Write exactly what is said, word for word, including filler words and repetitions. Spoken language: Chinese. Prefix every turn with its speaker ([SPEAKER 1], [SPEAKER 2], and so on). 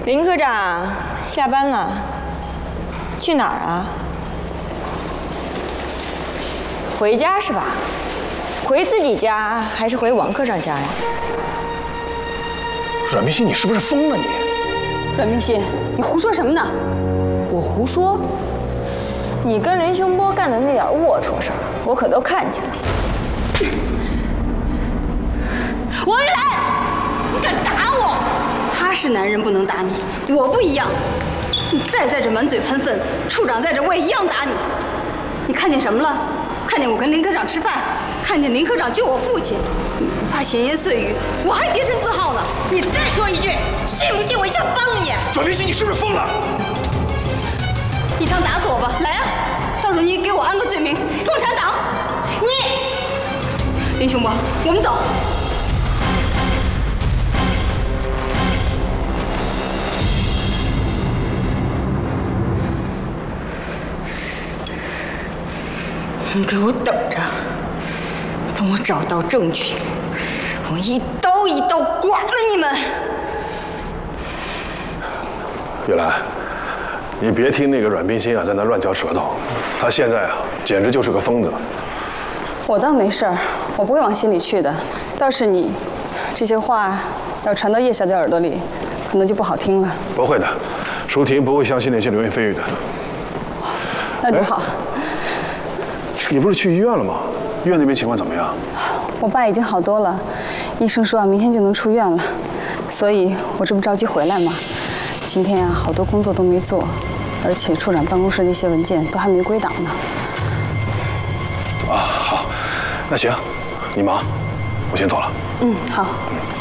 [SPEAKER 1] 林科长下班了，去哪儿啊？回家是吧？回自己家还是回王科长家呀？
[SPEAKER 2] 阮明熙，你是不是疯了你？
[SPEAKER 3] 阮明熙，你胡说什么呢？
[SPEAKER 1] 我胡说？你跟林雄波干的那点龌龊事儿，我可都看见了。王玉兰，你敢打我？
[SPEAKER 3] 他是男人不能打你，我不一样。你再在这满嘴喷粪，处长在这我也一样打你。你看见什么了？看见我跟林科长吃饭，看见林科长救我父亲，你不怕闲言碎语，我还洁身自好呢。
[SPEAKER 1] 你再说一句，信不信我一枪帮你？
[SPEAKER 2] 阮明熙，你是不是疯了？
[SPEAKER 3] 一枪打死我吧，来啊！到时候你给我安个罪名，共产党。你，林雄波，我们走。
[SPEAKER 1] 你给我等着，等我找到证据，我一刀一刀剐了你们！
[SPEAKER 2] 玉兰，你别听那个阮冰心啊，在那乱嚼舌头，他现在啊，简直就是个疯子。
[SPEAKER 3] 我倒没事儿，我不会往心里去的。倒是你，这些话要传到叶小姐耳朵里，可能就不好听了。
[SPEAKER 2] 不会的，舒婷不会相信那些流言蜚语的。
[SPEAKER 3] 那就好。
[SPEAKER 2] 你不是去医院了吗？医院那边情况怎么样？
[SPEAKER 3] 我爸已经好多了，医生说啊，明天就能出院了，所以我这不着急回来嘛。今天啊，好多工作都没做，而且处长办公室那些文件都还没归档呢。
[SPEAKER 2] 啊，好，那行，你忙，我先走了。
[SPEAKER 3] 嗯，好。